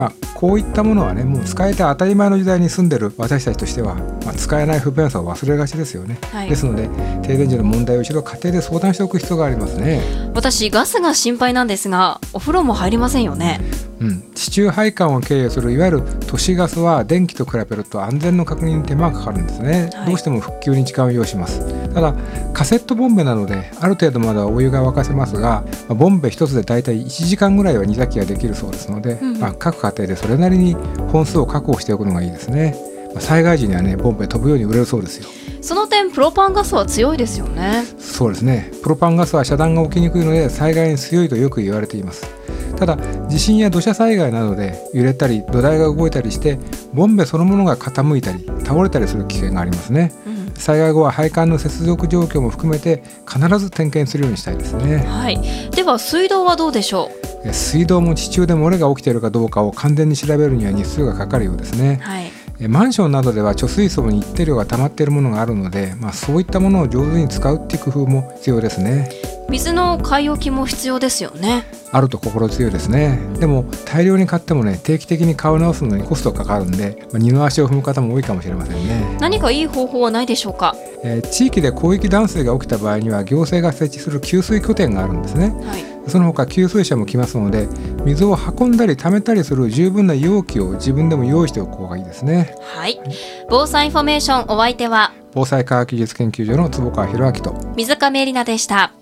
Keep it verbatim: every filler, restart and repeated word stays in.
まあ、こういったものはね、もう使えて当たり前の時代に住んでる私たちとしては、まあ、使えない不便さを忘れがちですよね、はい、ですので停電時の問題を一度家庭で相談しておく必要がありますね。 私ガスが心配なんですが、お風呂も入りませんよね。 うん、地中配管を経由するいわゆる都市ガスは電気と比べると安全の確認に手間がかかるんですね、はい、どうしても復旧に時間を要します。ただカセットボンベなのである程度まではお湯が沸かせますが、まあ、ボンベ一つでだいたいいちじかんぐらいは煮炊きができるそうですので、うんまあ、各家庭でそれなりに本数を確保しておくのがいいですね。まあ、災害時にはねボンベ飛ぶように売れるそうですよ。 その点プロパンガスは強いですよね。 そうですね。プロパンガスは遮断が起きにくいので災害に強いとよく言われています。ただ地震や土砂災害などで揺れたり土台が動いたりしてボンベそのものが傾いたり倒れたりする危険がありますね、うん、災害後は配管の接続状況も含めて必ず点検するようにしたいですね、 はい、では水道はどうでしょう。水道も地中で漏れが起きているかどうかを完全に調べるには日数がかかるようですね、はい、マンションなどでは貯水槽に一定量が溜まっているものがあるので、まあ、そういったものを上手に使うっていう工夫も必要ですね。 水の買い置きも必要ですよね。 あると心強いですね。でも大量に買ってもね定期的に買い直すのにコストかかるんで、まあ、二の足を踏む方も多いかもしれませんね。 何かいい方法はないでしょうか。 えー、地域で広域断水が起きた場合には行政が設置する給水拠点があるんですね、はい、その他給水車も来ますので水を運んだり溜めたりする十分な容器を自分でも用意しておく方がいいですね。 はい、防災インフォメーションお相手は防災科学技術研究所の坪川博明と水上恵里奈でした。